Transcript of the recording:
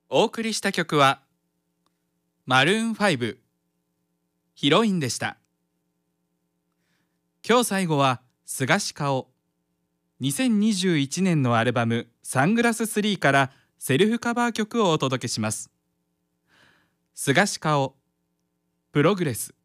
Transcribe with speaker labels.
Speaker 1: お送りした曲はマルーン5ヒロインでした。今日最後は菅氏顔。2021年のアルバムサングラス3からセルフカバー曲をお届けします。菅氏顔プログレス。